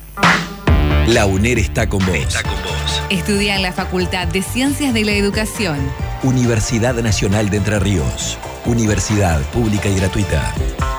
La UNER está con vos. Estudia en la Facultad de Ciencias de la Educación. Universidad Nacional de Entre Ríos. Universidad pública y gratuita.